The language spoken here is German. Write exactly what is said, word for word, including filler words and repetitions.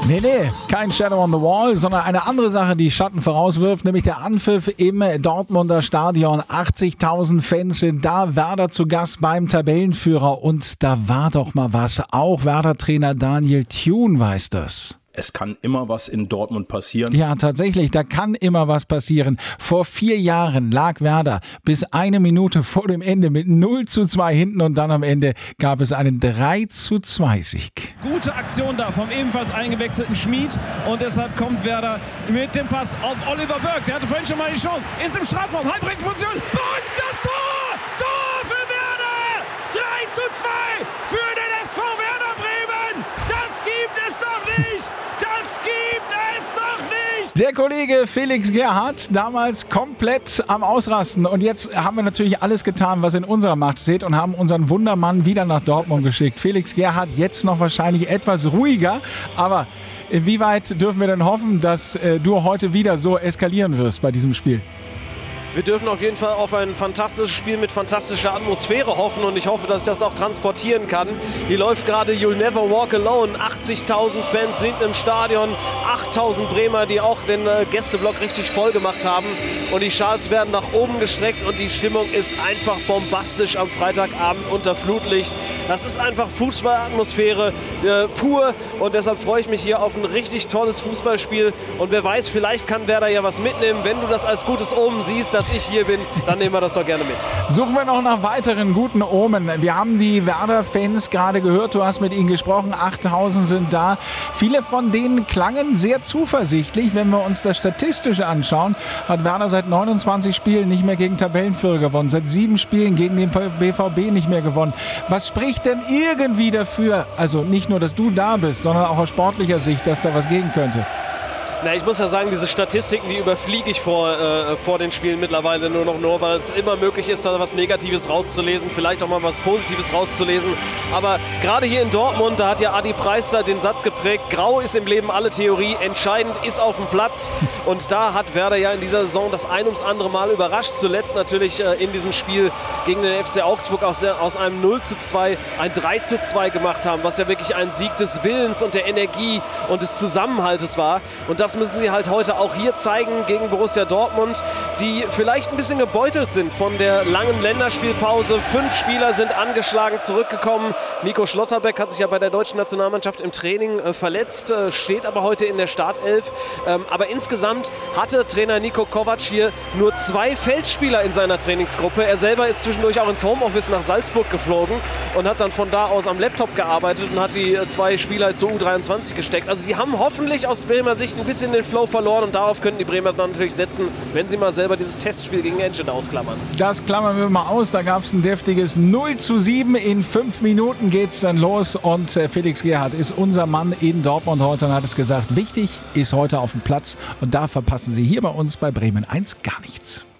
Nee, nee, kein Shadow on the Wall, sondern eine andere Sache, die Schatten vorauswirft, nämlich der Anpfiff im Dortmunder Stadion. achtzigtausend Fans sind da, Werder zu Gast beim Tabellenführer und da war doch mal was. Auch Werder-Trainer Daniel Thune weiß das. Es kann immer was in Dortmund passieren. Ja, tatsächlich, da kann immer was passieren. Vor vier Jahren lag Werder bis eine Minute vor dem Ende mit null zu zwei hinten und dann am Ende gab es einen drei zu zwei Sieg. Gute Aktion da vom ebenfalls eingewechselten Schmid und deshalb kommt Werder mit dem Pass auf Oliver Burke. Der hatte vorhin schon mal die Chance, ist im Strafraum, Halbrechtposition, und das Tor! Tor für Werder! drei zu zwei für den S V Werder Bremen! Das gibt es doch nicht! Das gibt es doch nicht! Der Kollege Felix Gerhardt, damals komplett am Ausrasten. Und jetzt haben wir natürlich alles getan, was in unserer Macht steht und haben unseren Wundermann wieder nach Dortmund geschickt. Felix Gerhardt jetzt noch wahrscheinlich etwas ruhiger. Aber inwieweit dürfen wir denn hoffen, dass äh, du heute wieder so eskalieren wirst bei diesem Spiel? Wir dürfen auf jeden Fall auf ein fantastisches Spiel mit fantastischer Atmosphäre hoffen und ich hoffe, dass ich das auch transportieren kann. Hier läuft gerade You'll Never Walk Alone. achtzigtausend Fans sind im Stadion, achttausend Bremer, die auch den Gästeblock richtig voll gemacht haben. Und die Schals werden nach oben gestreckt und die Stimmung ist einfach bombastisch am Freitagabend unter Flutlicht. Das ist einfach Fußballatmosphäre äh, pur und deshalb freue ich mich hier auf ein richtig tolles Fußballspiel. Und wer weiß, vielleicht kann Werder ja was mitnehmen. Wenn du das als gutes Omen siehst, dass ich hier bin, dann nehmen wir das doch gerne mit. Suchen wir noch nach weiteren guten Omen. Wir haben die Werder-Fans gerade gehört, du hast mit ihnen gesprochen, achttausend sind da. Viele von denen klangen sehr zuversichtlich. Wenn wir uns das Statistische anschauen, hat Werder seit neunundzwanzig Spielen nicht mehr gegen Tabellenführer gewonnen, seit sieben Spielen gegen den B V B nicht mehr gewonnen. Was spricht denn irgendwie dafür, also nicht nur, dass du da bist, sondern auch aus sportlicher Sicht, dass da was gehen könnte? Na, ich muss ja sagen, diese Statistiken, die überfliege ich vor, äh, vor den Spielen mittlerweile nur noch nur, weil es immer möglich ist, da was Negatives rauszulesen, vielleicht auch mal was Positives rauszulesen. Aber gerade hier in Dortmund, da hat ja Adi Preisler den Satz geprägt, grau ist im Leben alle Theorie, entscheidend ist auf dem Platz. Und da hat Werder ja in dieser Saison das ein ums andere Mal überrascht. Zuletzt natürlich äh, in diesem Spiel gegen den F C Augsburg aus, der, aus einem null zu zwei ein drei zu zwei gemacht haben, was ja wirklich ein Sieg des Willens und der Energie und des Zusammenhaltes war. Und das Das müssen sie halt heute auch hier zeigen gegen Borussia Dortmund, die vielleicht ein bisschen gebeutelt sind von der langen Länderspielpause. Fünf Spieler sind angeschlagen zurückgekommen. Nico Schlotterbeck hat sich ja bei der deutschen Nationalmannschaft im Training äh, verletzt, äh, steht aber heute in der Startelf. Ähm, aber insgesamt hatte Trainer Niko Kovac hier nur zwei Feldspieler in seiner Trainingsgruppe. Er selber ist zwischendurch auch ins Homeoffice nach Salzburg geflogen und hat dann von da aus am Laptop gearbeitet und hat die äh, zwei Spieler zur U dreiundzwanzig gesteckt. Also die haben hoffentlich aus Bremer Sicht ein bisschen den Flow verloren und darauf könnten die Bremer dann natürlich setzen, wenn sie mal selber dieses Testspiel gegen Enschede ausklammern. Das klammern wir mal aus. Da gab es ein deftiges null zu sieben. In fünf Minuten geht's dann los und Felix Gerhardt ist unser Mann in Dortmund heute und hat es gesagt, wichtig ist heute auf dem Platz und da verpassen Sie hier bei uns bei Bremen eins gar nichts.